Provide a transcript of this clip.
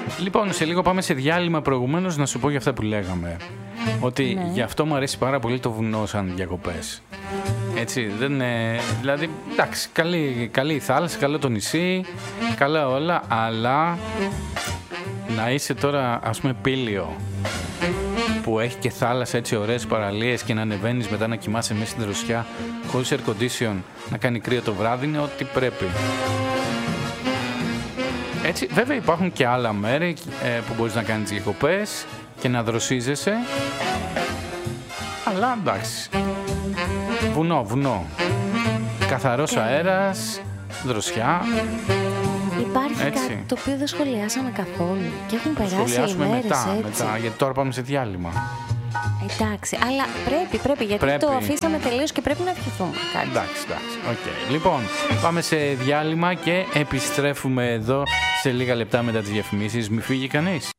Λοιπόν, σε λίγο πάμε σε διάλειμμα. Προηγουμένως να σου πω για αυτά που λέγαμε. Ότι γι' αυτό μου αρέσει πάρα πολύ το βουνό σαν διακοπές. Έτσι, δεν είναι... Δηλαδή, εντάξει, καλή η θάλασσα, καλό το νησί, καλά όλα, αλλά να είσαι τώρα, ας πούμε, Πήλιο, που έχει και θάλασσα, έτσι, ωραίες παραλίες, και να ανεβαίνεις μετά να κοιμάσαι μέσα στην δροσιά, χωρίς air condition, να κάνει κρύο το βράδυ, είναι ό,τι πρέπει. Έτσι, βέβαια υπάρχουν και άλλα μέρη που μπορείς να κάνεις διακοπές και να δροσίζεσαι, αλλά εντάξει, βουνό, καθαρός αέρας, δροσιά. Υπάρχει έτσι. κάτι το οποίο δεν σχολιάσαμε καθόλου και έχουν περάσει Σχολιάσουμε ημέρες μετά, γιατί τώρα πάμε σε διάλειμμα. Εντάξει, αλλά πρέπει, γιατί το αφήσαμε τελείως και πρέπει να ευχηθούμε κάτι. Εντάξει, okay. Λοιπόν, πάμε σε διάλειμμα και επιστρέφουμε εδώ σε λίγα λεπτά μετά τις διαφημίσεις. Μη φύγει κανείς.